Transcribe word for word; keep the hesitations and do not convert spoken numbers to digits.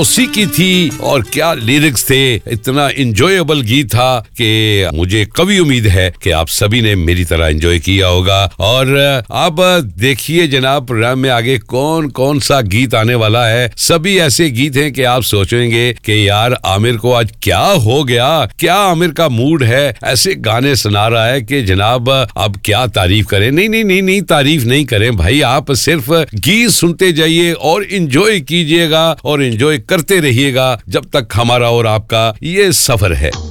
उसी की थी और क्या लिरिक्स थे, इतना इंजॉयबल गीत था कि मुझे कभी उम्मीद है कि आप सभी ने मेरी तरह एंजॉय किया होगा। और अब देखिए जनाब, प्रोग्राम में आगे कौन कौन सा गीत आने वाला है। सभी ऐसे गीत हैं कि आप सोचेंगे कि यार आमिर को आज क्या हो गया, क्या आमिर का मूड है, ऐसे गाने सुना रहा है कि जनाब अब क्या तारीफ करें। नहीं नहीं नहीं नहीं तारीफ नहीं करें भाई, आप सिर्फ गीत सुनते जाइए और एंजॉय कीजिएगा और एंजॉय करते रहिएगा जब तक हमारा और आपका ये सफर है।